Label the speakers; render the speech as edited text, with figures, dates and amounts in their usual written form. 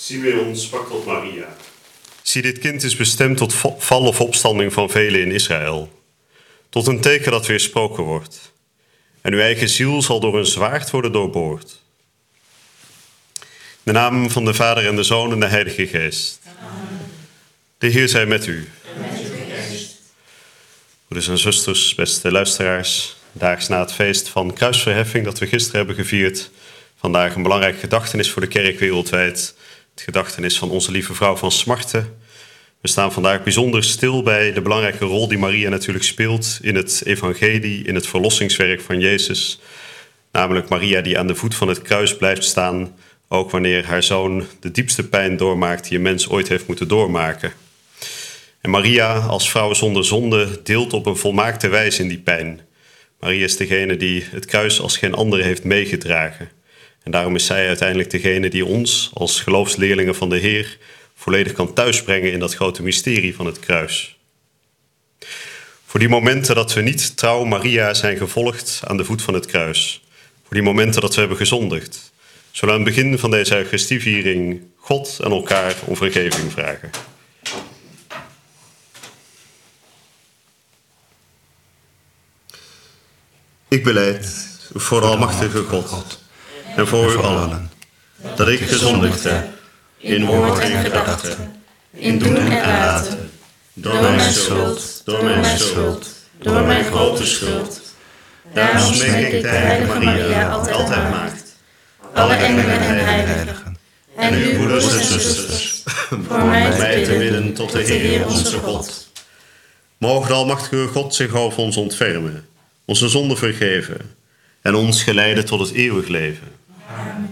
Speaker 1: Simeon sprak tot Maria. Zie, dit kind is bestemd tot val of opstanding van velen in Israël. Tot een teken dat weersproken wordt. En uw eigen ziel zal door een zwaard worden doorboord. In de naam van de Vader en de Zoon en de Heilige Geest. Amen. De Heer zij met u. En met uw geest. Broeders en zusters, beste luisteraars. Daags na het feest van kruisverheffing dat we gisteren hebben gevierd. Vandaag een belangrijke gedachtenis voor de kerk wereldwijd. Het gedachtenis van onze lieve vrouw van Smarten. We staan vandaag bijzonder stil bij de belangrijke rol die Maria natuurlijk speelt in het evangelie, in het verlossingswerk van Jezus. Namelijk Maria die aan de voet van het kruis blijft staan, ook wanneer haar zoon de diepste pijn doormaakt die een mens ooit heeft moeten doormaken. En Maria als vrouw zonder zonde deelt op een volmaakte wijze in die pijn. Maria is degene die het kruis als geen andere heeft meegedragen. En daarom is zij uiteindelijk degene die ons als geloofsleerlingen van de Heer volledig kan thuisbrengen in dat grote mysterie van het kruis. Voor die momenten dat we niet trouw Maria zijn gevolgd aan de voet van het kruis. Voor die momenten dat we hebben gezondigd. Zullen we aan het begin van deze Eucharistieviering God en elkaar om vergeving vragen. Ik belijd voor de almachtige God en voor u allen, dat ik gezondigd heb, in woord en gedachte, in doen en laten, door mijn schuld, door mijn grote schuld. Daarom smeek ik de heilige Maria, altijd maagd, alle engelen en heiligen, en uw broeders en zusters, voor mij te bidden tot de Heer onze God. Mogen de almachtige God zich over ons ontfermen, onze zonden vergeven en ons geleiden tot het eeuwig leven. Amen.